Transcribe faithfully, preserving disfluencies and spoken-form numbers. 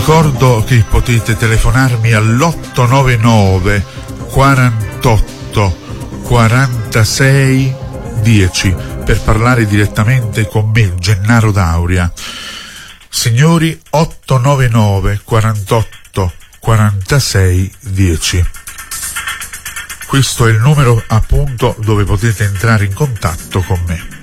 ricordo che potete telefonarmi all'otto nove nove quarantotto quarantasei dieci per parlare direttamente con me, Gennaro D'Auria. Signori, otto nove nove quarantotto quarantasei dieci. Questo è il numero appunto dove potete entrare in contatto con me.